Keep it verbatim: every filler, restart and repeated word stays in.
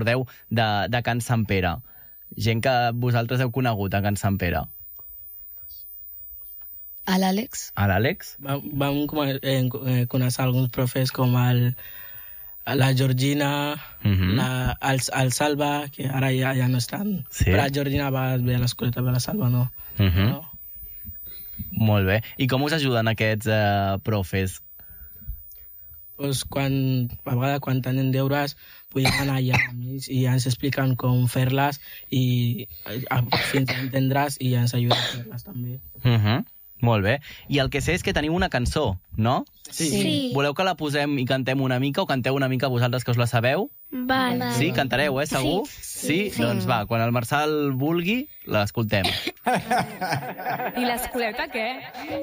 recordeu de, de Can Sant Pere? Gent que vosaltres heu conegut a Can Sant Pere. A l'Àlex? A l'Àlex? Vam, vam eh, conèixer alguns profes com el, la Georgina, Mhm. la, el, el Salva, que ara ja, ja no estan. Sí. Però la Georgina va bé a l'escoleta, però la Salva no. Mhm. no. Molt bé. I com us ajuden aquests eh, profes? Pues quan, a vegades quan tenen deures podem anar allà amb ells i ja ens expliquen com fer-les i a, fins a entendre's i ja ens ajuden a fer-les també. Mhm. Molt bé. I el que sé és que teniu una cançó, no? Sí. Sí. Voleu que la posem i cantem una mica o canteu una mica vosaltres que us la sabeu? Vale. Sí? Cantareu, eh? Segur? Sí? Sí. Doncs va, quan el Marçal vulgui, l'escoltem. I l'escoleta què?